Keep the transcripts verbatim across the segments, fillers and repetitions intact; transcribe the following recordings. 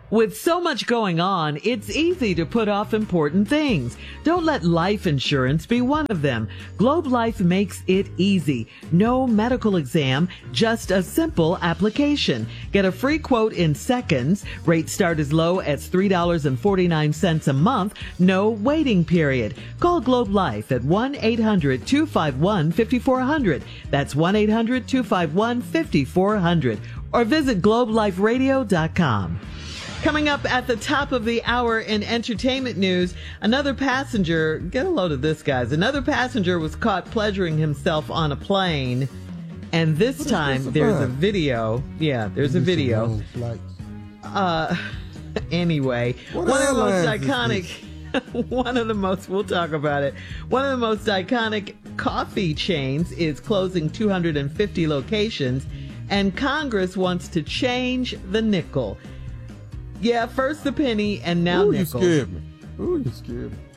With so much going on, it's easy to put off important things. Don't let life insurance be one of them. Globe Life makes it easy. No medical exam, just a simple application. Get a free quote in seconds. Rates start as low as three dollars and forty-nine cents a month. No waiting period. Call Globe Life at one eight hundred two five one five four zero zero. That's one eight hundred two five one five four zero zero. Or visit globe life radio dot com. Coming up at the top of the hour in entertainment news, another passenger, get a load of this, guys. Another passenger was caught pleasuring himself on a plane. And this time this there's a video. Yeah, there's a video. Uh, anyway, what one of the most iconic, one of the most, we'll talk about it. One of the most iconic coffee chains is closing two hundred fifty locations, and Congress wants to change the nickel. Yeah, first the penny and now Ooh, nickel. You scared me. Ooh, you scared me.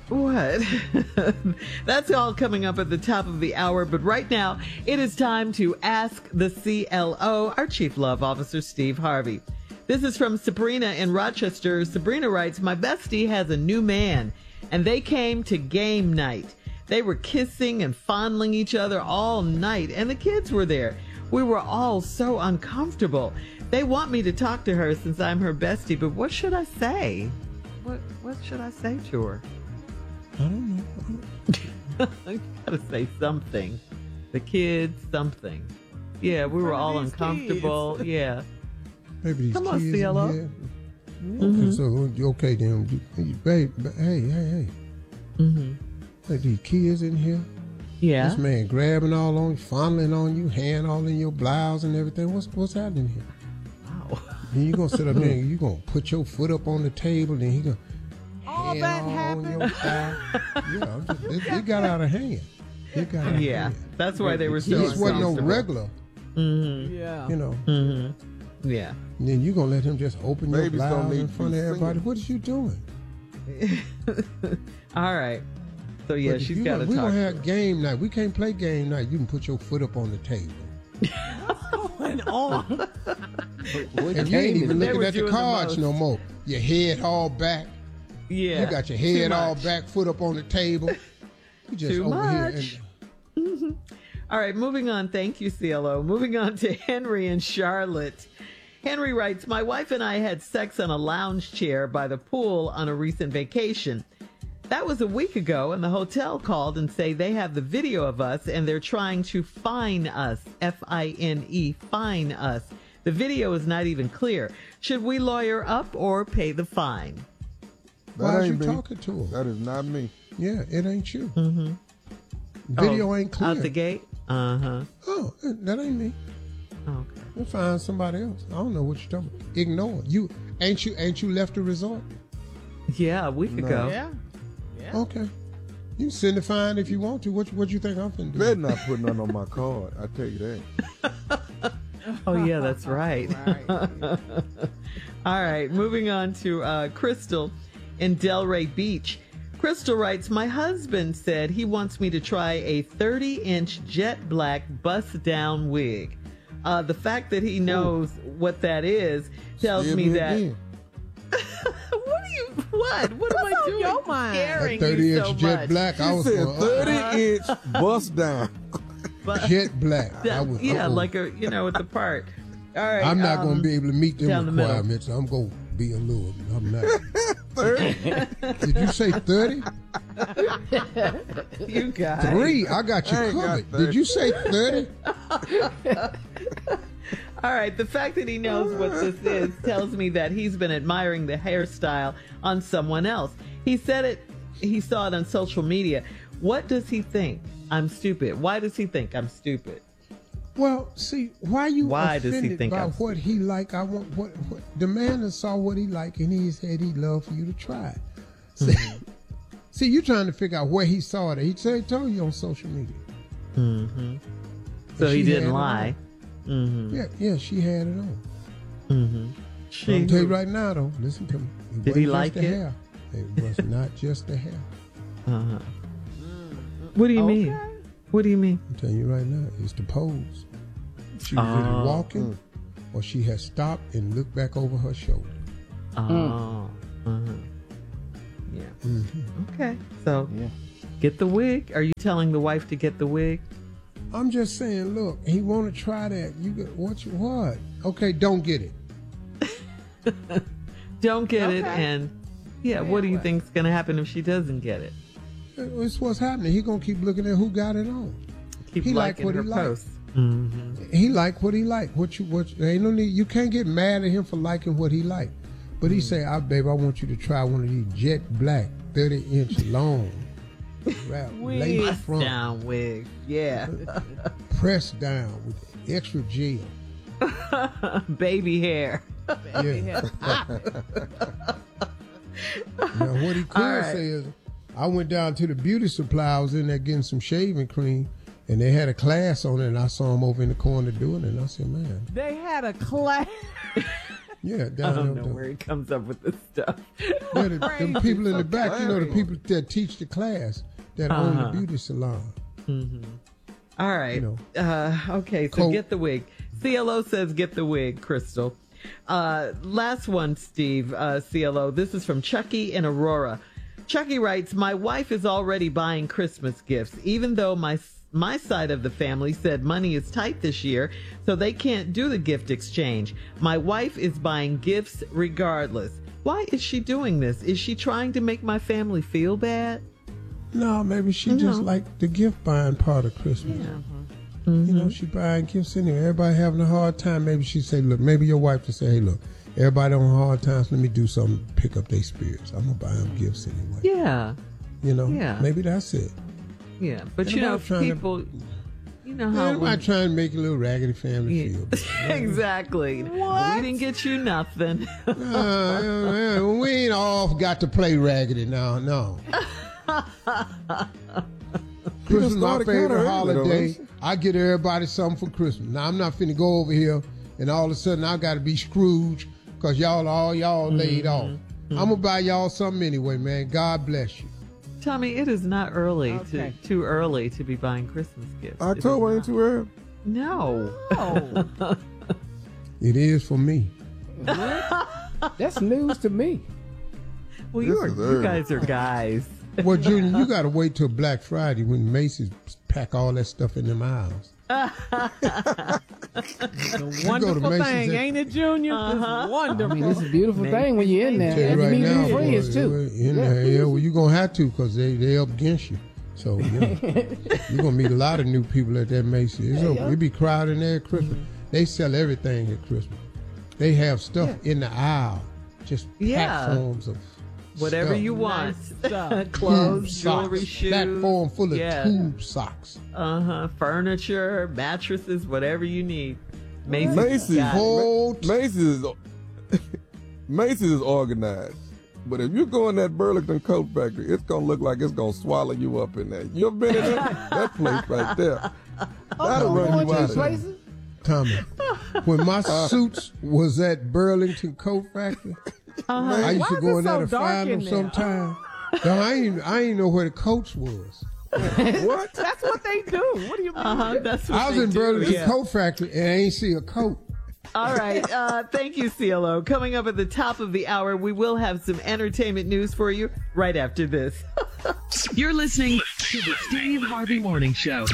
What? That's all coming up at the top of the hour. But right now, it is time to ask the C L O, our Chief Love Officer, Steve Harvey. This is from Sabrina in Rochester. Sabrina writes, my bestie has a new man, and they came to game night. They were kissing and fondling each other all night, and the kids were there. We were all so uncomfortable. They want me to talk to her since I'm her bestie, but what should I say? What what should I say to her? I don't know. I gotta say something. The kids, something. Yeah, we were all uncomfortable. Kids. Yeah. Maybe these Come on, kids C L O. in here. Mm-hmm. Okay, so okay then, you, babe. Hey, hey, hey. Mm-hmm. Like these kids in here. Yeah. This man grabbing all on you, fondling on you, hand all in your blouse and everything. What's what's happening here? Wow. Then you gonna sit up there and you gonna put your foot up on the table, then he gonna all hand that all happened. on your thigh. Yeah, I'm just, it, it got out of hand. It got out of Yeah, hand. that's why they were so This wasn't no uncomfortable. regular. Mm-hmm. Yeah. You know. Mm-hmm. Yeah. And then you gonna let him just open your Babies don't blouse need in to front be of everybody? seen. What is you doing? All right. So yeah, But if she's you got to gonna- we talk. gonna to have her. game night. We can't play game night. You can put your foot up on the table. Going on. What And you ain't game even is They looking were at the doing the cards most. no more. Your head all back. Yeah. You got your Too head all much. back, foot up on the table. You just Too over much. here. All right, moving on. Thank you, C L O. Moving on to Henry in Charlotte. Henry writes, my wife and I had sex on a lounge chair by the pool on a recent vacation. That was a week ago, and the hotel called and say they have the video of us and they're trying to fine us, F I N E, fine us. The video is not even clear. Should we lawyer up or pay the fine? Why That are you ain't me. talking to him? That is not me. Yeah, it ain't you. Mm-hmm. Video Oh, ain't clear. Out the gate? Uh-huh. Oh, that ain't me. Okay. We'll find somebody else. I don't know what you're talking about. Ignore it. You ain't you ain't you left the resort? Yeah, a week No. ago. Yeah. Yeah. Okay. You can send the fine if you want to. What what you think I'm finna do? Better not put nothing on my card. I tell you that. Oh, yeah, that's right. Right. All right, moving on to uh, Crystal in Delray Beach. Crystal writes, my husband said he wants me to try a thirty-inch jet black bust-down wig. Uh, the fact that he knows what that is tells Still me me that... again. What are you... What? What am What's I on doing? your mind? Scaring That you thirty so inch jet much. black. I She was said going, thirty inch bust down. But, jet black. I that- was, yeah, uh-oh. like a, you know, with the part. All right. I'm not um, going to be able to meet down the them middle. requirements. I'm going to be a little. I'm not. Did you say thirty? You guys. Three. I got you I ain't got covered. thirty. Did you say thirty? All right, the fact that he knows what this is tells me that he's been admiring the hairstyle on someone else. He said it, he saw it on social media. What does he think? I'm stupid. Why does he think I'm stupid? Well, see, why you Why does he offended think by I'm what he like? I want what, what the man that saw what he like and he said he'd love for you to try it. See, Mm-hmm. see, you trying to figure out where he saw it. He said he told you on social media. Mm-hmm. So she he had didn't it lie. Mm-hmm. Yeah, yeah, she had it on. Mm-hmm. So I'll tell you right now, though. Listen to me. It Did he wasn't just like the it? hair. It was not just the hair. Uh-huh. What do you Okay. mean? What do you mean? I'm telling you right now, it's the pose. She was Oh. either walking or she had stopped and looked back over her shoulder. Oh. Uh-huh. Yeah. Mm-hmm. Okay. So Yeah. get the wig. Are you telling the wife to get the wig? I'm just saying, look, he want to try that. You got what? You, what? Okay, don't get it. Don't get it. Okay. And yeah, Yeah, what do you what? think's going to happen if she doesn't get it? It's what's happening. He gonna keep looking at who got it on. Keep He like liking what her he like. posts. Mm-hmm. He like what he like. What you what? You, ain't no need. You can't get mad at him for liking what he like. But he say, "I babe, I want you to try one of these jet black, thirty inch long, wrap, lace Bust front, down wig. Yeah. pressed down with extra gel." Baby hair. Yeah. Now what he could All right. say is, I went down to the beauty supply. I was in there getting some shaving cream, and they had a class on it, and I saw him over in the corner doing it, and I said, "Man, They had a class. yeah, I down don't there." know where he comes up with this stuff. Yeah, the, the people in the back, you know, the people that teach the class that own the Uh-huh. beauty salon. All right. You know. Uh, okay, so Coat. get the wig. C L O says get the wig, Crystal. Uh, last one, Steve, uh, C L O. This is from Chucky in Aurora. Chucky writes, my wife is already buying Christmas gifts, even though my my side of the family said money is tight this year, so they can't do the gift exchange. My wife is buying gifts regardless. Why is she doing this? Is she trying to make my family feel bad? No, maybe she just No. like the gift buying part of Christmas. Yeah. You know, she buying gifts anyway. Everybody having a hard time. Maybe she say, look, maybe your wife to say, hey, look, everybody on hard times. Let me do something to pick up their spirits. I'm gonna buy them gifts anyway. Yeah. You know, Yeah. maybe that's it. Yeah. But you Ain't know, nobody trying to- people, you know Yeah, how. everybody when- trying to make a little raggedy family Yeah. feel bad. Exactly. What? We didn't get you nothing. Uh, uh, uh, we ain't all got to play raggedy now, no. Christmas is my started kinda favorite early, though, holiday. ain't I get everybody something for Christmas. Now I'm not finna go over here and all of a sudden I gotta be Scrooge because y'all all y'all laid off. I'm gonna buy y'all something anyway, man. God bless you. Tommy, it is not early Okay. to too early to be buying Christmas gifts. It is October ain't not. too early. No. Oh, It is for me. that's news to me. Well, you, This are, is you early. guys are guys. Well, Junior, you gotta wait till Black Friday when Macy's pack all that stuff in them aisles. It's a wonderful Macy's thing, and- ain't it, Junior? Uh-huh. It's wonderful. I mean, it's a beautiful thing when you're in there. Tell you And right you mean now, you're boy, friends too. in there, yeah, well, you're gonna have to because they they up against you. So you know, you're gonna meet a lot of new people at that Macy's. It's over. It be crowded in there at Christmas. They sell everything at Christmas. They have stuff in the aisle, just Yeah. platforms of Whatever stuff. you want. Nice stuff. Clothes, Tube jewelry, socks, shoes. platform full of yeah. tube socks. Uh-huh. Furniture, mattresses, whatever you need. Macy's. Macy's. got it. Whole t- Macy's is Macy's is organized. But if you go in that Burlington Coat Factory, it's gonna look like it's gonna swallow you up in there. You ever been in that, that place right there? That'll Oh, run going you to out these of there. places? Tommy, when my Uh. suits was at Burlington Coat Factory, I used Why to is go it in there so to dark find in them there? sometime. No, I ain't I ain't know where the coats was. What? That's what they do. What do you mean? Uh-huh. That's what I was they in do, Burlington yeah. Coat Factory and I ain't see a coat. All right. Uh, thank you, C L O. Coming up at the top of the hour, we will have some entertainment news for you right after this. You're listening to the Steve Harvey Morning Show.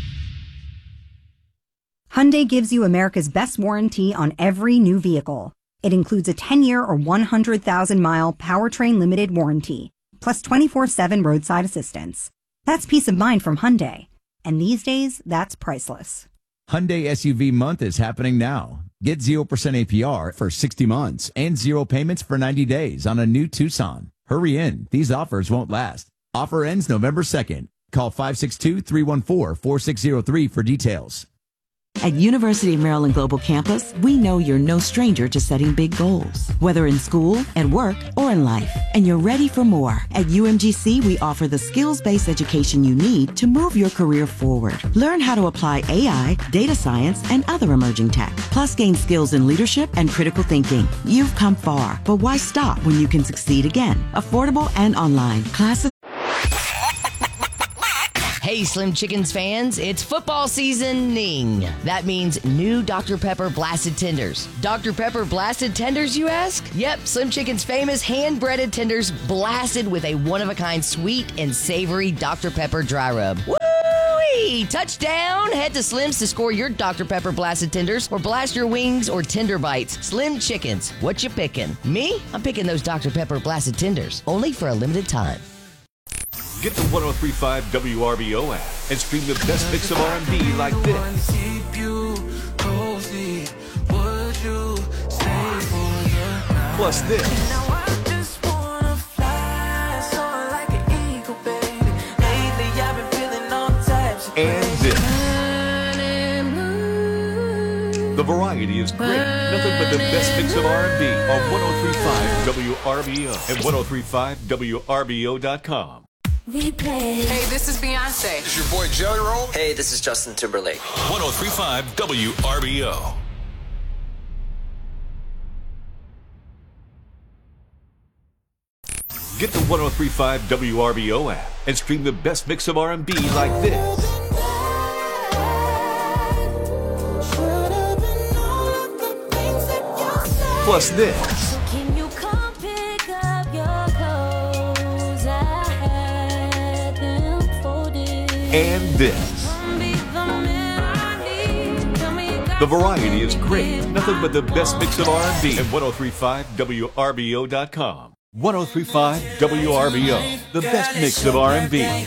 Hyundai gives you America's best warranty on every new vehicle. It includes a ten-year or one hundred thousand mile powertrain limited warranty, plus twenty-four seven roadside assistance. That's peace of mind from Hyundai. And these days, that's priceless. Hyundai S U V month is happening now. Get zero percent A P R for sixty months and zero payments for ninety days on a new Tucson. Hurry in. These offers won't last. Offer ends November second. Call five six two, three one four, four six zero three for details. At University of Maryland Global Campus, we know you're no stranger to setting big goals, whether in school, at work, or in life, and you're ready for more. At U M G C, we offer the skills-based education you need to move your career forward. Learn how to apply A I, data science, and other emerging tech, plus gain skills in leadership and critical thinking. You've come far, but why stop when you can succeed again? Affordable and online. Classes Hey, Slim Chickens fans, it's football seasoning. That means new Doctor Pepper Blasted Tenders. Doctor Pepper Blasted Tenders, you ask? Yep, Slim Chicken's famous hand-breaded tenders blasted with a one-of-a-kind sweet and savory Doctor Pepper dry rub. Woo-wee! Touchdown! Head to Slim's to score your Doctor Pepper Blasted Tenders or blast your wings or tender bites. Slim Chickens, what you picking? Me? I'm picking those Doctor Pepper Blasted Tenders, only for a limited time. Get the one oh three point five W R B O app and stream the best mix of R and B like this. Plus this. And this. The variety is great. Nothing but the best mix of R and B on one oh three point five W R B O and one oh three point five W R B O dot com. Hey, this is Beyonce. This is your boy Jelly Roll. Hey, this is Justin Timberlake. one oh three point five W R B O. Get the one oh three point five W R B O app and stream the best mix of R and B like this. Plus this. And this. The variety is great. Nothing but the best mix of R and B at one oh three point five W R B O dot com. one oh three point five W R B O, the best mix of R and B.